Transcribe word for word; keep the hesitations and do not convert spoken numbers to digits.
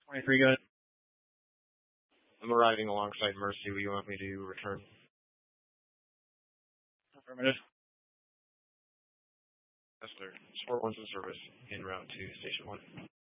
twenty-three, go ahead. I'm arriving alongside Mercy. Will you want me to return? Affirmative. Yes, sir. Sport one's in service en route to Station one.